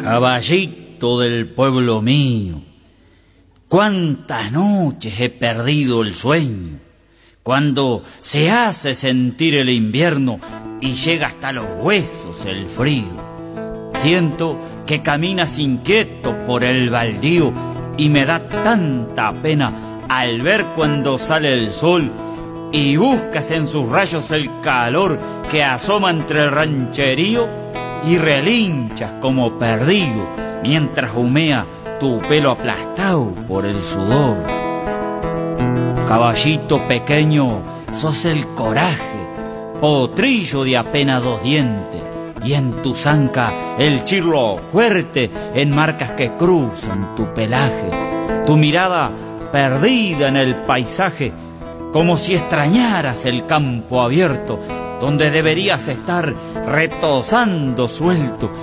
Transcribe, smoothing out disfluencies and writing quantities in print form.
Caballito del pueblo mío, cuántas noches he perdido el sueño, cuando se hace sentir el invierno y llega hasta los huesos el frío. Siento que caminas inquieto por el baldío y me da tanta pena al ver cuando sale el sol y buscas en sus rayos el calor que asoma entre el rancherío y relinchas como perdido mientras humea tu pelo aplastado por el sudor. Caballito pequeño, sos el coraje, potrillo de apenas 2 dientes, y en tu zanca el chirlo fuerte en marcas que cruzan tu pelaje. Tu mirada perdida en el paisaje, como si extrañaras el campo abierto, donde deberías estar retozando suelto